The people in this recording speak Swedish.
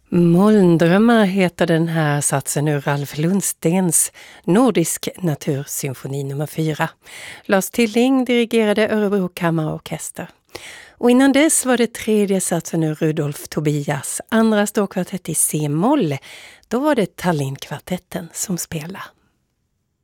Molndrömmar heter den här satsen ur Ralf Lundstens Nordisk natursymfoni nummer 4. Lars Tilling dirigerade Örebro kammarorkester. Och innan dess var det tredje satsen ur Rudolf Tobias andra ståkvartett i C-moll. Då var det Tallinnkvartetten som spelade.